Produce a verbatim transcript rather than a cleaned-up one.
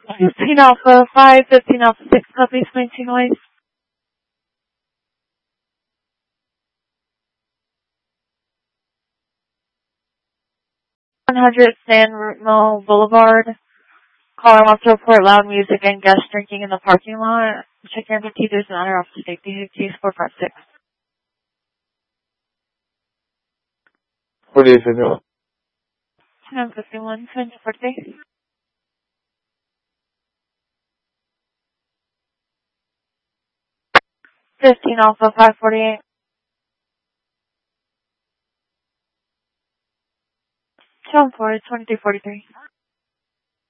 fifteen Alpha five, fifteen Alpha six, copies, maintain noise. one hundred San Remo Boulevard. Caller wants to report loud music and guest drinking in the parking lot. Check your M P T, there's an honor officer safety, T four five six. Por ahí, señor. ten fifty-one, ten forty. fifteen Alpha five forty-eight. two four, twenty-three forty-three.